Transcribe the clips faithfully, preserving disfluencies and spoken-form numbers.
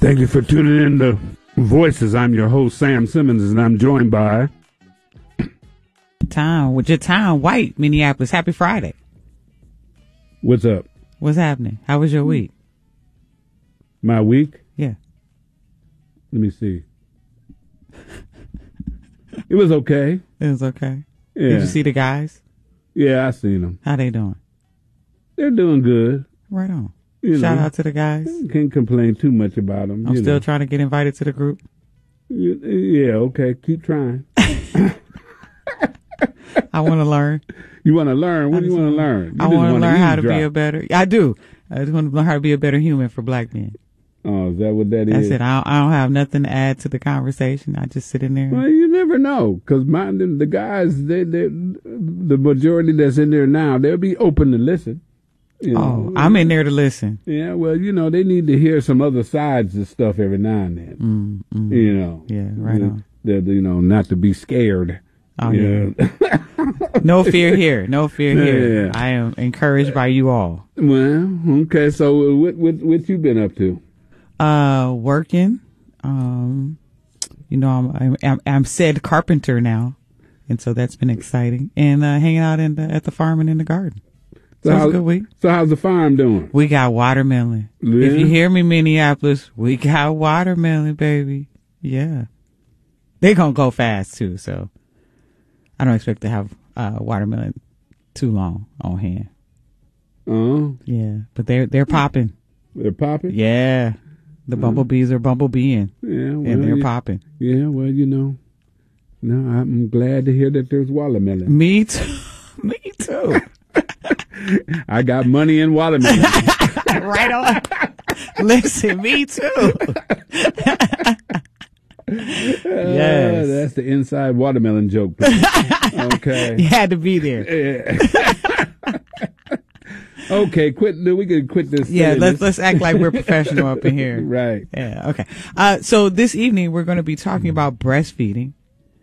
Thank you for tuning in to Voices. I'm your host, Sam Simmons, and I'm joined by... Time with your time, White, Minneapolis. Happy Friday. What's up? What's happening? How was your week? My week? Yeah. Let me see. It was okay. It was okay. Yeah. Did you see the guys? Yeah, I seen them. How they doing? They're doing good. Right on. You Shout know, out to the guys. Can't complain too much about them. I'm you still know. trying to get invited to the group. Yeah, okay. Keep trying. I want to learn. You want to learn? What do you want to learn? You I want to learn how to eavesdrop. be a better. I do. I just want to learn how to be a better human for black men. Oh, is that what that That's is? it. I don't, I don't have nothing to add to the conversation. I just sit in there. Well, you never know, because the guys, they, they, the majority that's in there now, they'll be open to listen. You know? Oh, I'm in there to listen. Yeah, well, you know, they need to hear some other sides of stuff every now and then. Mm, mm. You know. Yeah, right on. The, the, you know, not to be scared. Oh, yeah. No fear here. No fear here. Yeah. I am encouraged by you all. Well, okay. So what, what, what you been up to? Uh, working. Um, you know, I'm, I'm, I'm said carpenter now. And so that's been exciting. And, uh, hanging out in the, at the farm and in the garden. So, so it's a good week. So how's the farm doing? We got watermelon. Yeah. If you hear me, Minneapolis, we got watermelon, baby. Yeah. They're going to go fast too. So I don't expect to have, uh, watermelon too long on hand. Oh. Yeah. But they're, they're popping. They're popping? Yeah. The bumblebees are bumblebeeing. Yeah. Well, and they're yeah. popping. Yeah. Well, you know, no, I'm glad to hear that there's watermelon. Me too. Me too. I got money in watermelon. Right on. Listen, me too. Yes. Uh, that's the inside watermelon joke. Okay. You had to be there. Yeah. Okay, quit. We can quit this. Yeah, let's this. let's act like we're professional up in here. Right. Yeah. Okay. Uh, so this evening we're going to be talking about breastfeeding.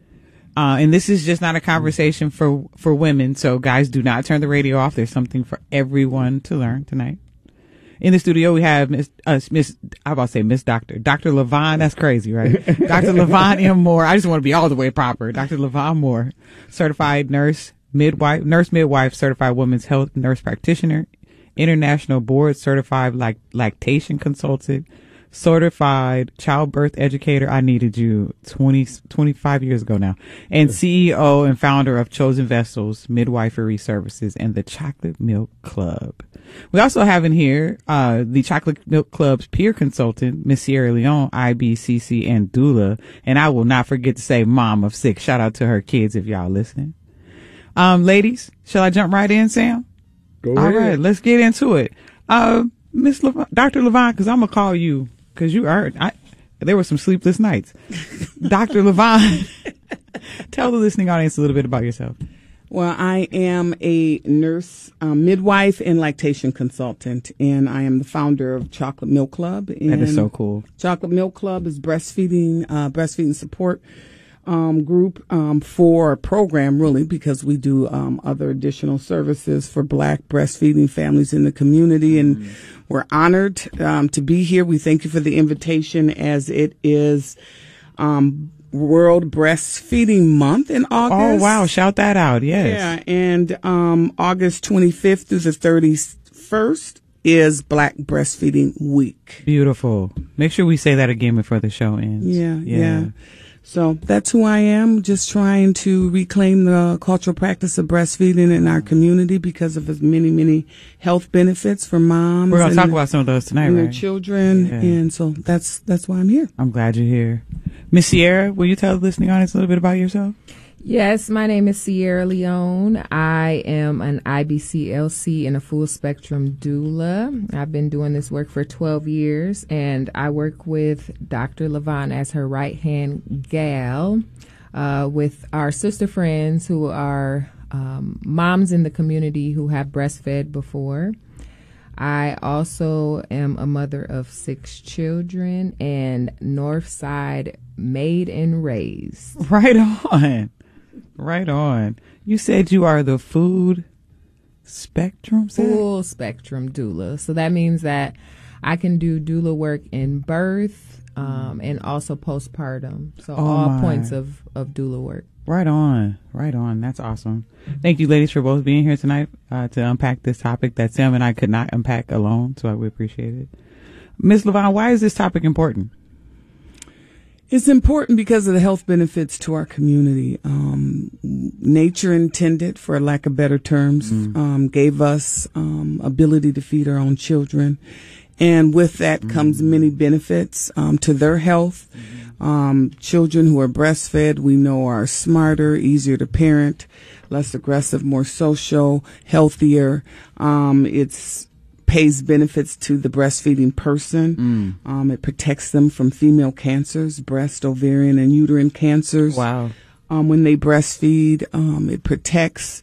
Uh, and this is just not a conversation for, for women. So guys, do not turn the radio off. There's something for everyone to learn tonight. In the studio, we have Miss, uh, Miss, I about to say Miss Doctor, Doctor Levon. That's crazy, right? Doctor Levon M. Moore. I just want to be all the way proper. Doctor Levon Moore, certified nurse, midwife, nurse midwife, certified women's health nurse practitioner, international board certified lact- lactation consultant, certified childbirth educator. I needed you twenty, twenty-five years ago now. And C E O and founder of Chosen Vessels Midwifery Services and the Chocolate Milk Club. We also have in here, uh, the Chocolate Milk Club's peer consultant, Miss Sierra Leone, I B C C and doula. And I will not forget to say mom of six. Shout out to her kids if y'all listening. Um, ladies, shall I jump right in, Sam? Go All ahead. right, let's get into it. Uh, Miss Lev- Doctor Levon, cause I'm gonna call you. Because you are, I, there were some sleepless nights. Doctor Levon, tell the listening audience a little bit about yourself. Well, I am a nurse, um, midwife, and lactation consultant, and I am the founder of Chocolate Milk Club. And That is so cool. Chocolate Milk Club is breastfeeding, uh, breastfeeding support um, group um, for a program, really, because we do um, other additional services for Black breastfeeding families in the community, and mm. we're honored um, to be here. We thank you for the invitation, as it is um, World Breastfeeding Month in August. Oh, wow. Shout that out. Yes. Yeah. And um, August twenty-fifth through the thirty-first is Black Breastfeeding Week. Beautiful. Make sure we say that again before the show ends. Yeah. Yeah. yeah. So that's who I am, just trying to reclaim the cultural practice of breastfeeding in our community because of its many, many health benefits for moms. We're going to talk the, about some of those tonight, and right? their children. Yeah. And so that's that's why I'm here. I'm glad you're here. Miss Sierra, will you tell the listening audience a little bit about yourself? Yes, my name is Sierra Leone. I am an I B C L C and a full spectrum doula. I've been doing this work for twelve years, and I work with Doctor Levon as her right-hand gal uh, with our sister friends who are um, moms in the community who have breastfed before. I also am a mother of six children and Northside made and raised. Right on. Right on. You said you are the food spectrum? Full spectrum doula. So that means that I can do doula work in birth um, and also postpartum. So Oh, all my. points of, of doula work. Right on. Right on. That's awesome. Thank you, ladies, for both being here tonight uh, to unpack this topic that Sam and I could not unpack alone. So I would appreciate it. Miz Levon, why is this topic important? It's important because of the health benefits to our community. Um, nature intended, for lack of better terms, mm. um, gave us um, ability to feed our own children. And with that mm. comes many benefits um, to their health. Mm. Um, children who are breastfed, we know, are smarter, easier to parent, less aggressive, more social, healthier. Um, it's pays benefits to the breastfeeding person. Mm. Um, it protects them from female cancers, breast, ovarian, and uterine cancers. Wow. Um, when they breastfeed, um, it protects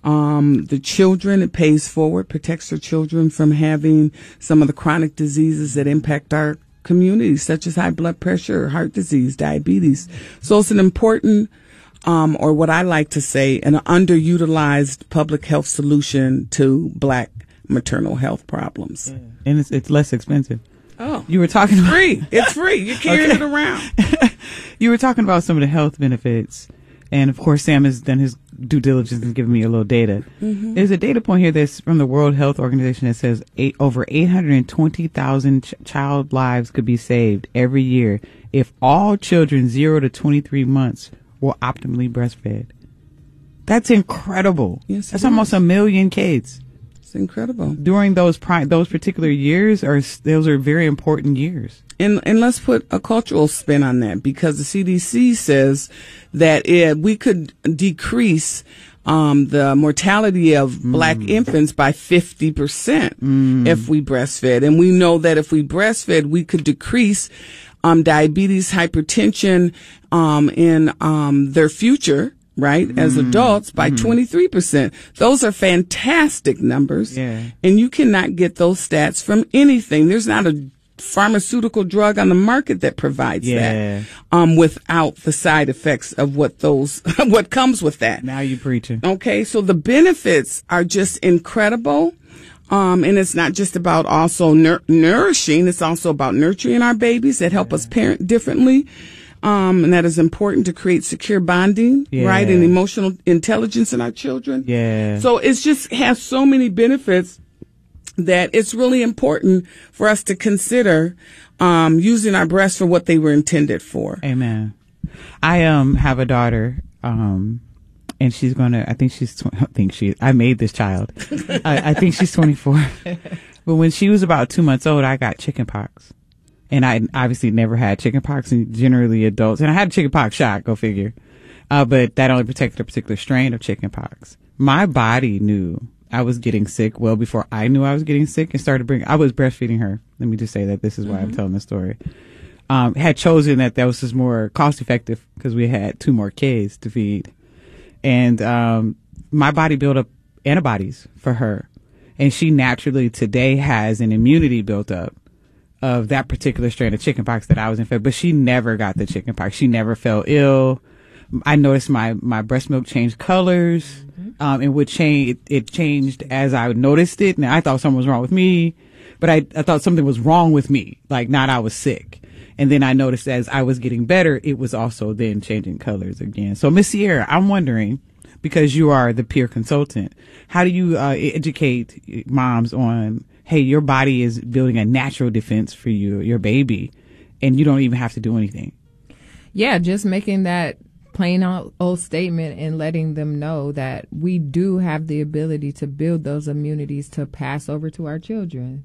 um, the children. It pays forward, protects their children from having some of the chronic diseases that impact our community, such as high blood pressure, heart disease, diabetes. So it's an important, um, or what I like to say, an underutilized public health solution to Black maternal health problems. Yeah. And it's it's less expensive. Oh, you were talking about free. It's free. You're carrying okay. it around. You were talking about some of the health benefits, and of course, Sam has done his due diligence and given me a little data. Mm-hmm. There's a data point here that's from the World Health Organization that says eight, over eight hundred twenty thousand ch- child lives could be saved every year if all children zero to twenty-three months were optimally breastfed. That's incredible. Yes, that's almost a million kids. It's incredible. During those pri- those particular years, are those are very important years. And and let's put a cultural spin on that, because the C D C says that it, we could decrease um, the mortality of mm. Black infants by fifty percent mm. if we breastfed. And we know that if we breastfed, we could decrease um, diabetes, hypertension um, in um, their future. Right, as mm. adults by mm. twenty-three percent. Those are fantastic numbers. Yeah. And you cannot get those stats from anything. There's not a pharmaceutical drug on the market that provides yeah. that um, without the side effects of what those, what comes with that. Now you preaching. Okay, so the benefits are just incredible. Um, and it's not just about also nur- nourishing, it's also about nurturing our babies that help yeah. us parent differently. Um, and that is important to create secure bonding, yeah. right, and emotional intelligence in our children. Yeah. So it's just has so many benefits that it's really important for us to consider um, using our breasts for what they were intended for. Amen. I um have a daughter, um, and she's gonna. I think she's. Tw- I think she. I made this child. I, I think she's twenty-four. But when she was about two months old, I got chicken pox. And I obviously never had chicken pox, and generally adults. And I had a chicken pox shot, go figure. Uh, but that only protected a particular strain of chicken pox. My body knew I was getting sick well before I knew I was getting sick and started bringing, I was breastfeeding her. Let me just say that this is why mm-hmm. I'm telling this story. Um, had chosen that that was just more cost effective because we had two more kids to feed. And, um, my body built up antibodies for her. And she naturally today has an immunity built up of that particular strain of chickenpox that I was infected, but she never got the chickenpox. She never fell ill. I noticed my, my breast milk changed colors, mm-hmm. um, and would change, it, it changed as I noticed it. Now I thought something was wrong with me, but I, I thought something was wrong with me, like not I was sick. And then I noticed as I was getting better, it was also then changing colors again. So Miss Sierra, I'm wondering, because you are the peer consultant, how do you uh, educate moms on, hey, your body is building a natural defense for you, your baby, and you don't even have to do anything? Yeah, just making that plain old statement and letting them know that we do have the ability to build those immunities to pass over to our children.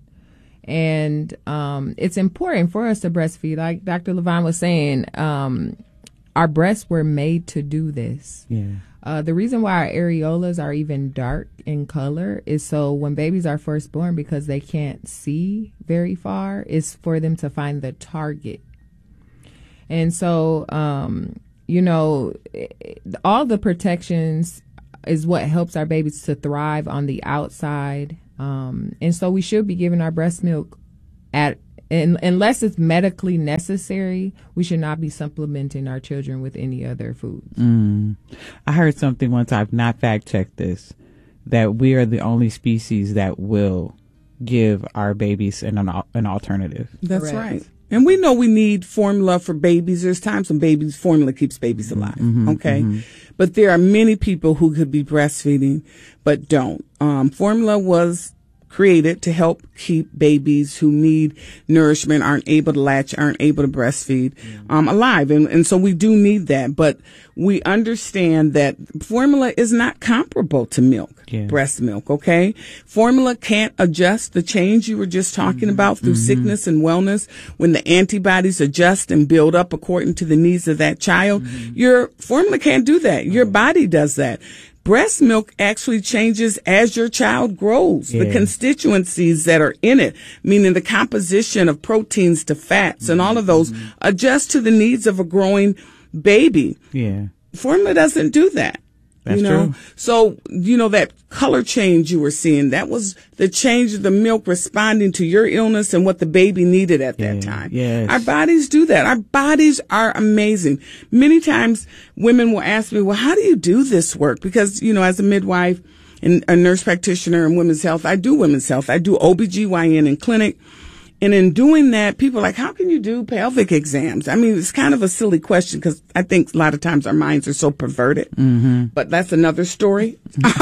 And um, it's important for us to breastfeed. Like Doctor Levon was saying, um, our breasts were made to do this. Yeah. Uh, the reason why our areolas are even dark in color is so when babies are first born, because they can't see very far, is for them to find the target. And so, um, you know, all the protections is what helps our babies to thrive on the outside. Um, and so we should be giving our breast milk at And unless it's medically necessary, we should not be supplementing our children with any other foods. Mm. I heard something once, I've not fact checked this, that we are the only species that will give our babies an an alternative. That's Correct. right. And we know we need formula for babies. There's times when babies formula keeps babies alive. Mm-hmm, okay. mm-hmm. But there are many people who could be breastfeeding, but don't. Um, formula was created to help keep babies who need nourishment, aren't able to latch, aren't able to breastfeed, um, alive. And, and so we do need that. But we understand that formula is not comparable to milk, yeah. breast milk, okay? Formula can't adjust the change you were just talking mm-hmm. about through mm-hmm. sickness and wellness. When the antibodies adjust and build up according to the needs of that child, mm-hmm. your formula can't do that. Your body does that. Breast milk actually changes as your child grows. Yeah. The constituencies that are in it, meaning the composition of proteins to fats mm-hmm. and all of those, mm-hmm. adjust to the needs of a growing baby. Yeah. Formula doesn't do that. That's you know? true. So, you know, that color change you were seeing, that was the change of the milk responding to your illness and what the baby needed at yeah, that time. Yes. Our bodies do that. Our bodies are amazing. Many times women will ask me, well, how do you do this work? Because, you know, as a midwife and a nurse practitioner in women's health, I do women's health. I do O B G Y N in clinic. And in doing that, people are like, how can you do pelvic exams? I mean, it's kind of a silly question because I think a lot of times our minds are so perverted. Mm-hmm. But that's another story.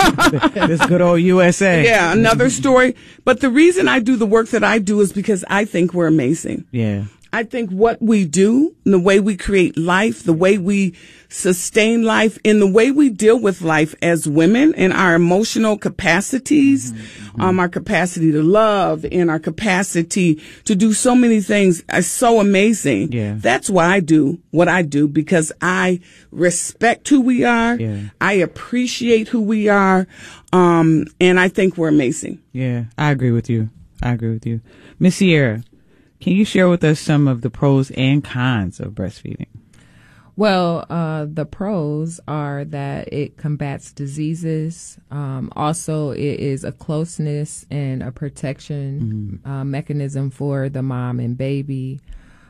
This good old U S A. Yeah, another story. But the reason I do the work that I do is because I think we're amazing. Yeah. I think what we do, the way we create life, the way we sustain life, and the way we deal with life as women and our emotional capacities, mm-hmm. um, our capacity to love and our capacity to do so many things is so amazing. Yeah. That's why I do what I do, because I respect who we are. Yeah. I appreciate who we are. Um, and I think we're amazing. Yeah, I agree with you. I agree with you. Miss Sierra, can you share with us some of the pros and cons of breastfeeding? Well, uh, the pros are that it combats diseases. Um, also, it is a closeness and a protection mm-hmm. uh, mechanism for the mom and baby.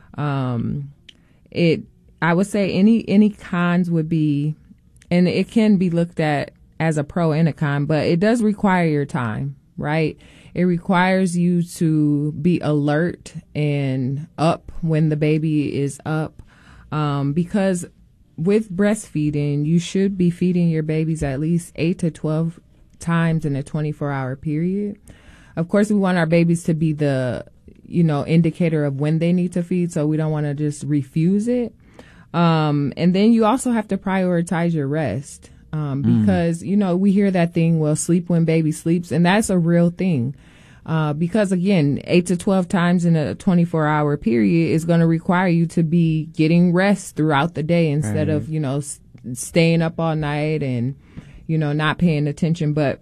Um, it, I would say, any any cons would be, and it can be looked at as a pro and a con, but it does require your time, right? It requires you to be alert and up when the baby is up, um, because with breastfeeding, you should be feeding your babies at least eight to twelve times in a twenty-four hour period. Of course, we want our babies to be the, you know, indicator of when they need to feed, so we don't want to just refuse it. Um, and then you also have to prioritize your rest. Um, because, mm. you know, we hear that thing, well, sleep when baby sleeps, and that's a real thing. Uh, because again, eight to twelve times in a twenty-four hour period is going to require you to be getting rest throughout the day instead right. of, you know, s- staying up all night and, you know, not paying attention. But,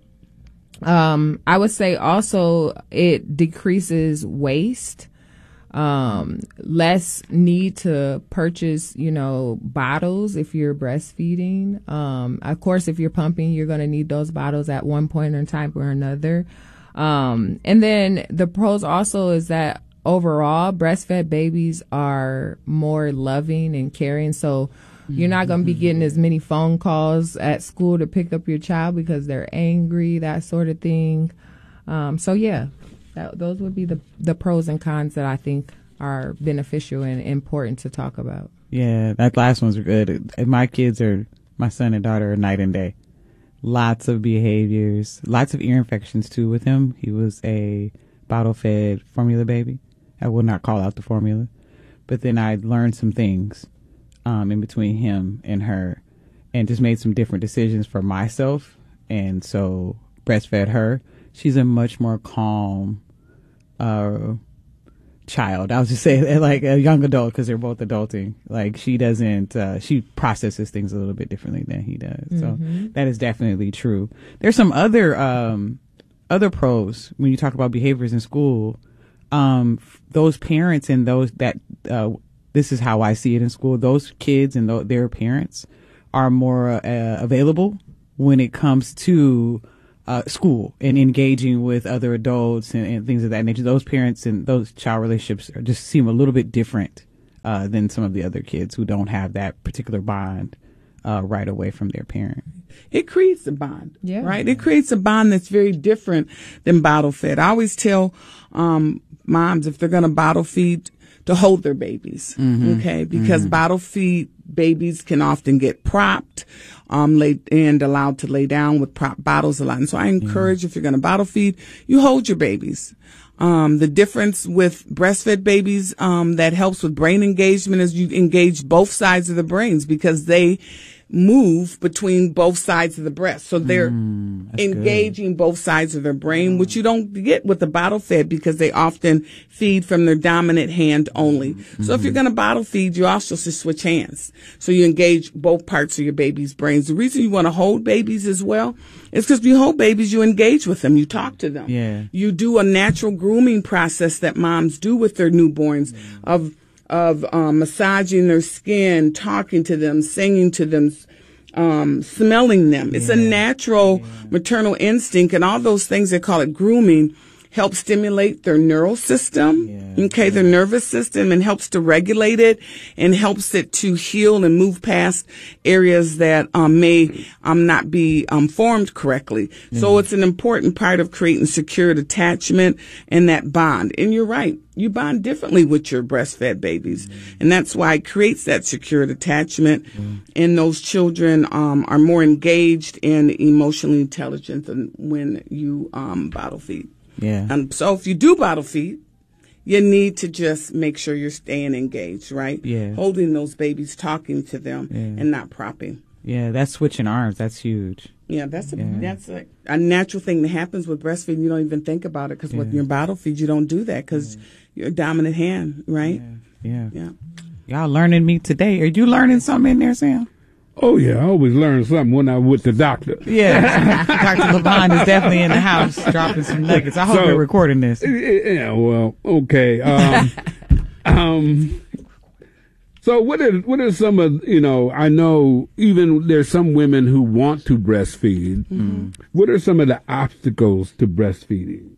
um, I would say also it decreases waste. Um, less need to purchase, you know, bottles if you're breastfeeding. Um, of course, if you're pumping, you're going to need those bottles at one point in time or another. Um, and then the pros also is that overall breastfed babies are more loving and caring. So you're not going to be getting as many phone calls at school to pick up your child because they're angry, that sort of thing. Um, so yeah. That, those would be the, the pros and cons that I think are beneficial and important to talk about. Yeah, that last one's good. My kids are, my son and daughter are night and day. Lots of behaviors, lots of ear infections too with him. He was a bottle-fed formula baby. I will not call out the formula. But then I learned some things um, in between him and her and just made some different decisions for myself. And so breastfed her. She's a much more calm uh, child. I was just saying, like a young adult, because they're both adulting. Like she doesn't, uh, she processes things a little bit differently than he does. Mm-hmm. So that is definitely true. There's some other um, other pros when you talk about behaviors in school. Um, f- those parents and those that uh, this is how I see it in school. Those kids and th- their parents are more uh, available when it comes to Uh, school and engaging with other adults and, and things of that nature. Those parents and those child relationships are, just seem a little bit different uh, than some of the other kids who don't have that particular bond uh, right away from their parent. It creates a bond, yeah. right? It creates a bond that's very different than bottle fed. I always tell um, moms if they're going to bottle feed to hold their babies, mm-hmm. okay? Because mm-hmm. bottle feed babies can often get propped um, lay, and allowed to lay down with prop bottles a lot. And so I encourage mm-hmm. if you're going to bottle feed, you hold your babies. Um, the difference with breastfed babies um, that helps with brain engagement is you engage both sides of the brains because they move between both sides of the breast. So they're mm, engaging good. both sides of their brain, which you don't get with the bottle fed because they often feed from their dominant hand only. Mm-hmm. So if you're going to bottle feed, you also should switch hands. So you engage both parts of your baby's brains. The reason you want to hold babies as well is because you hold babies, you engage with them, you talk to them. Yeah. You do a natural grooming process that moms do with their newborns mm-hmm. of of um, massaging their skin, talking to them, singing to them, um, smelling them. It's yeah. a natural yeah. maternal instinct, and all those things, they call it grooming, help stimulate their neural system, yeah. okay, yeah. their nervous system, and helps to regulate it and helps it to heal and move past areas that um, may um, not be um, formed correctly. Mm-hmm. So it's an important part of creating secured attachment and that bond. And you're right. You bond differently with your breastfed babies. Mm-hmm. And that's why it creates that secured attachment. Mm-hmm. And those children um, are more engaged and emotionally intelligent than when you um, bottle feed. Yeah. And so if you do bottle feed, you need to just make sure you're staying engaged, right? Yeah. Holding those babies, talking to them, yeah. and not propping. Yeah, that's switching arms. That's huge. Yeah, that's a, yeah. that's a, a natural thing that happens with breastfeeding. You don't even think about it because yeah. with your bottle feed, you don't do that because yeah. you're a dominant hand, right? Yeah. yeah. Yeah. Y'all learning me today. Are you learning something in there, Sam? Oh, yeah. I always learn something when I'm with the doctor. Yeah. Doctor Levon is definitely in the house dropping some nuggets. I hope so, you're recording this. Yeah, well, okay. Um, um, so what are, what are some of, you know, I know even there's some women who want to breastfeed. Mm-hmm. What are some of the obstacles to breastfeeding?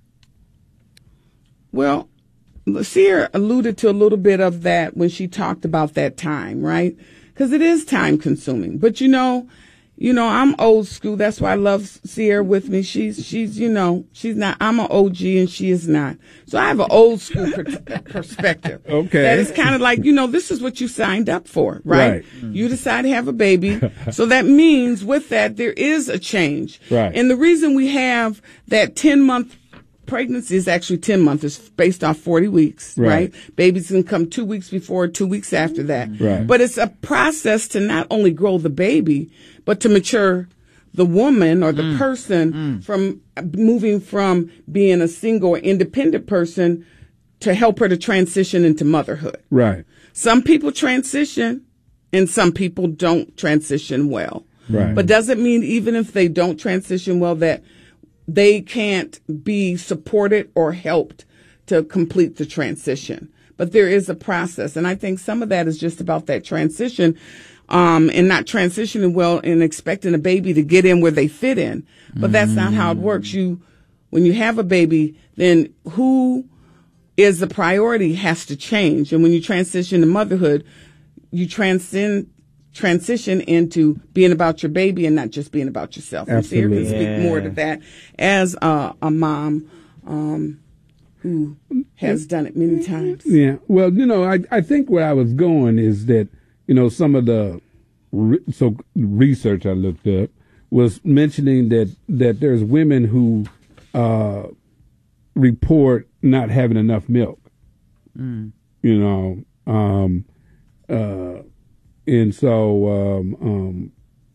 Well, Sierra alluded to a little bit of that when she talked about that time, right? Because it is time consuming. But you know, you know, I'm old school. That's why I love Sierra with me. She's, she's, you know, she's not, I'm an O G and she is not. So I have an old school per- perspective. Okay. That is kind of like, you know, this is what you signed up for, right? Right. You decide to have a baby. So that means with that, there is a change. Right. And the reason we have that ten month pregnancy is actually ten months. It's based off forty weeks, right. right? Babies can come two weeks before, two weeks after that. Right. But it's a process to not only grow the baby, but to mature the woman or the mm. person mm. from moving from being a single or independent person to help her to transition into motherhood. Right. Some people transition and some people don't transition well. Right. But doesn't mean even if they don't transition well that they can't be supported or helped to complete the transition. But there is a process. And I think some of that is just about that transition, um, and not transitioning well and expecting a baby to get in where they fit in. But that's not how it works. You, when you have a baby, then who is the priority has to change. And when you transition to motherhood, you transcend transition into being about your baby and not just being about yourself. Absolutely. And Sierra can speak more to that as a, a mom um, who has done it many times. Yeah. Well, you know, I, I think where I was going is that, you know, some of the re- so research I looked up was mentioning that, that there's women who uh, report not having enough milk. Mm. You know, um, uh, and so, um, um,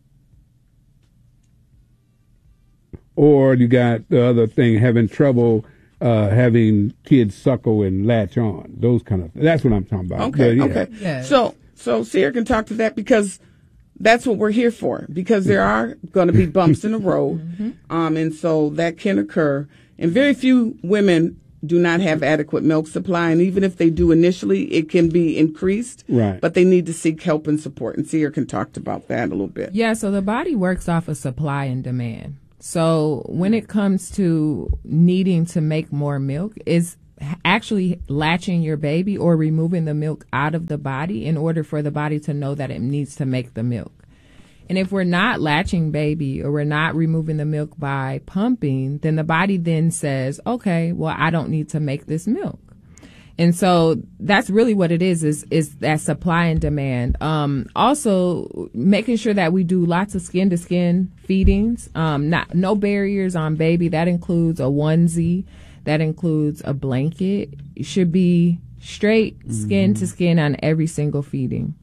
or you got the other thing, having trouble uh, having kids suckle and latch on. Those kind of, that's what I'm talking about. Okay, but, yeah. okay. Yeah. So, so Sierra can talk to that because that's what we're here for. Because there are going to be bumps in the road, mm-hmm. um, and so that can occur. And very few women do not have adequate milk supply, and even if they do initially, it can be increased. Right. But they need to seek help and support. And Sierra can talk about that a little bit. Yeah, so the body works off of supply and demand. So when it comes to needing to make more milk, is actually latching your baby or removing the milk out of the body in order for the body to know that it needs to make the milk. And if we're not latching baby or we're not removing the milk by pumping, then the body then says, okay, well, I don't need to make this milk. And so that's really what it is, is, is that supply and demand. Um, also making sure that we do lots of skin to skin feedings, um, not, no barriers on baby. That includes a onesie. That includes a blanket. It should be straight skin mm-hmm. to skin on every single feeding.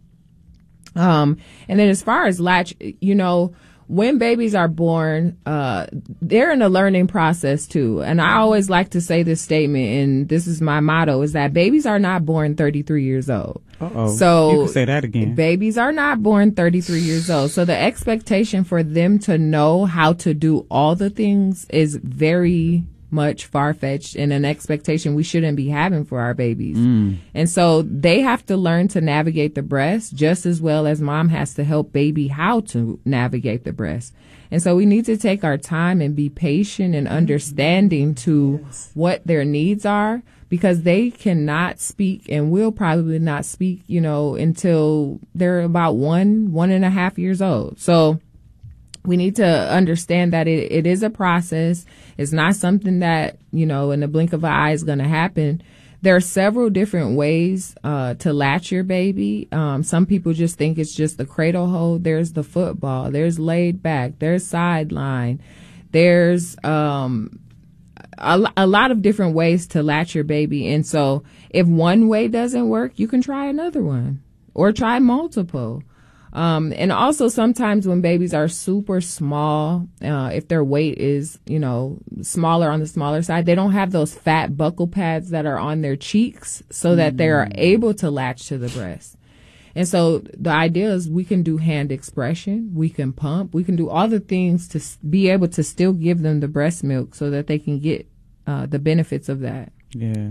Um, and then as far as latch, you know, when babies are born, uh, they're in a learning process too. And I always like to say this statement, and this is my motto, is that babies are not born thirty-three years old. Uh-oh. So you can say that again. Babies are not born thirty-three years old. So the expectation for them to know how to do all the things is very much far-fetched, and an expectation we shouldn't be having for our babies. Mm. And so they have to learn to navigate the breast just as well as mom has to help baby how to navigate the breast. And so we need to take our time and be patient and understanding to yes. what their needs are, because they cannot speak and will probably not speak, you know, until they're about one, one and a half years old. So we need to understand that it, it is a process. It's not something that, you know, in the blink of an eye is going to happen. There are several different ways uh, to latch your baby. Um, some people just think it's just the cradle hold. There's the football. There's laid back. There's sideline. There's um, a, a lot of different ways to latch your baby. And so if one way doesn't work, you can try another one or try multiple. Um, and also sometimes when babies are super small, uh, if their weight is, you know, smaller on the smaller side, they don't have those fat buccal pads that are on their cheeks so that mm. they are able to latch to the breast. And so the idea is we can do hand expression, we can pump, we can do all the things to be able to still give them the breast milk so that they can get uh, the benefits of that. Yeah.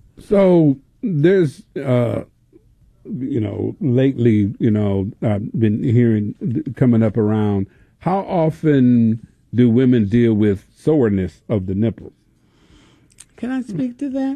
So there's, uh, you know, lately, you know, I've been hearing coming up around, how often do women deal with soreness of the nipples? Can I speak to that?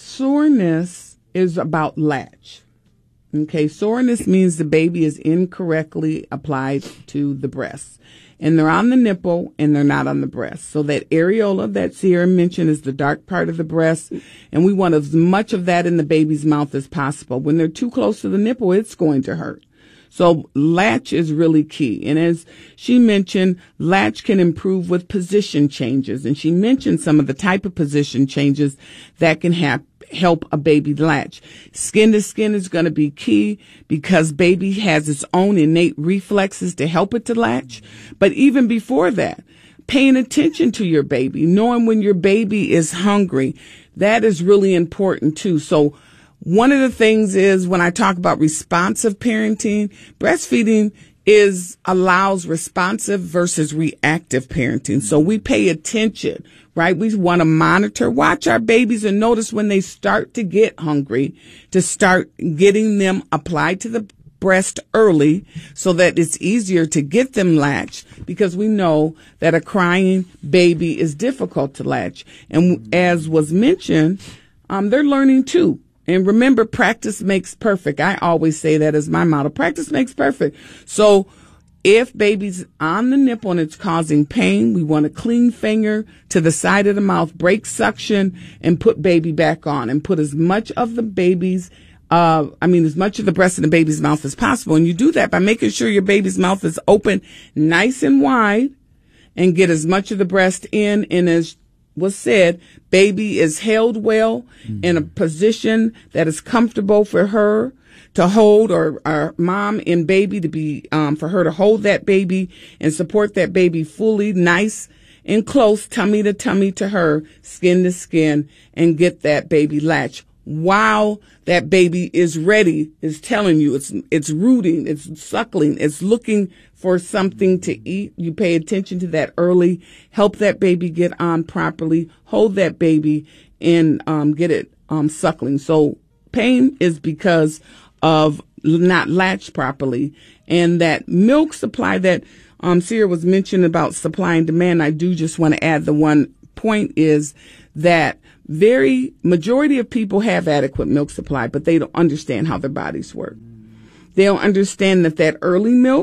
Soreness is about latch. Okay, soreness means the baby is incorrectly applied to the breast. And they're on the nipple and they're not on the breast. So that areola that Sierra mentioned is the dark part of the breast. And we want as much of that in the baby's mouth as possible. When they're too close to the nipple, it's going to hurt. So latch is really key. And as she mentioned, latch can improve with position changes. And she mentioned some of the type of position changes that can happen. Help a baby latch. Skin to skin is going to be key because baby has its own innate reflexes to help it to latch. But even before that, paying attention to your baby, knowing when your baby is hungry, that is really important too. So one of the things is when I talk about responsive parenting, breastfeeding is allows responsive versus reactive parenting. So we pay attention, right? We want to monitor, watch our babies and notice when they start to get hungry, to start getting them applied to the breast early so that it's easier to get them latched, because we know that a crying baby is difficult to latch. And as was mentioned, um, they're learning too. And remember, practice makes perfect. I always say that as my motto. Practice makes perfect. So if baby's on the nipple and it's causing pain, we want a clean finger to the side of the mouth, break suction, and put baby back on. And put as much of the baby's, uh, I mean, as much of the breast in the baby's mouth as possible. And you do that by making sure your baby's mouth is open nice and wide and get as much of the breast in. And as was said, baby is held well mm-hmm. in a position that is comfortable for her to hold, or our mom and baby to be, um, for her to hold that baby and support that baby fully, nice and close, tummy to tummy to her, skin to skin, and get that baby latch while that baby is ready, is telling you it's, it's rooting, it's suckling, it's looking for something to eat. You pay attention to that early, help that baby get on properly, hold that baby and, um, get it, um, suckling. So pain is because of not latched properly. And that milk supply that, um, Sierra was mentioning about supply and demand. I do just want to add the one point is that very majority of people have adequate milk supply, but they don't understand how their bodies work. They don't understand that that early milk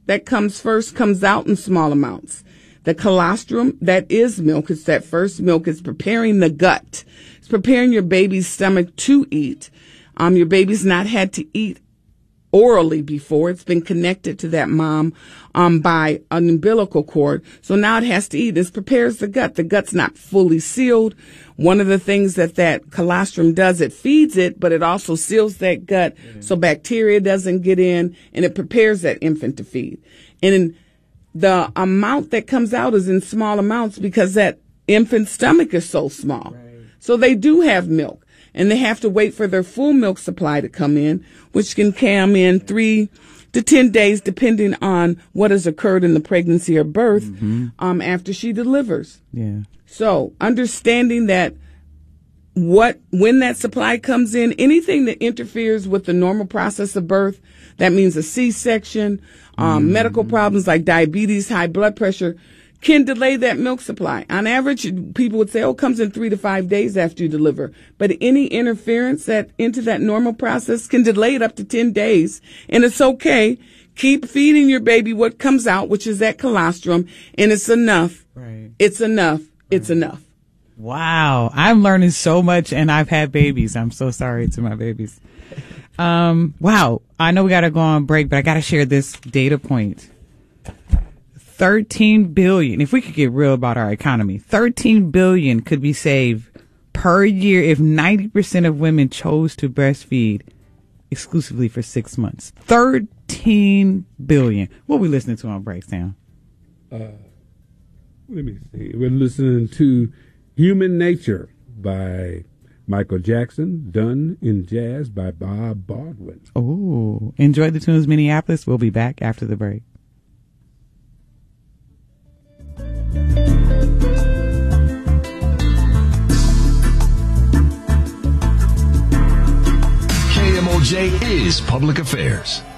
that comes first comes out in small amounts. The colostrum, that is milk. It's that first milk. It's preparing the gut. It's preparing your baby's stomach to eat. Um, your baby's not had to eat orally before. It's been connected to that mom um, by an umbilical cord. So now it has to eat. This prepares the gut. The gut's not fully sealed. One of the things that that colostrum does, it feeds it, but it also seals that gut mm-hmm. so bacteria doesn't get in, and it prepares that infant to feed. And in the amount that comes out is in small amounts because that infant's stomach is so small. Right. So they do have milk, and they have to wait for their full milk supply to come in, which can come in three to ten days, depending on what has occurred in the pregnancy or birth mm-hmm. um, after she delivers. Yeah. So understanding that what when that supply comes in, anything that interferes with the normal process of birth, that means a C-section, um, mm-hmm. medical problems like diabetes, high blood pressure, can delay that milk supply. On average, people would say, oh, it comes in three to five days after you deliver. But any interference that into that normal process can delay it up to ten days. And it's okay. Keep feeding your baby what comes out, which is that colostrum, and it's enough. Right. It's enough. It's right. enough. Wow. I'm learning so much, and I've had babies. I'm so sorry to my babies. Um, wow. I know we got to go on break, but I got to share this data point. thirteen billion, if we could get real about our economy, thirteen billion could be saved per year if ninety percent of women chose to breastfeed exclusively for six months. thirteen billion. What are we listening to on Breakdown? Uh, let me see. We're listening to Human Nature by Michael Jackson, done in jazz by Bob Baldwin. Oh, enjoy the tunes, Minneapolis. We'll be back after the break. K M O J is Public Affairs.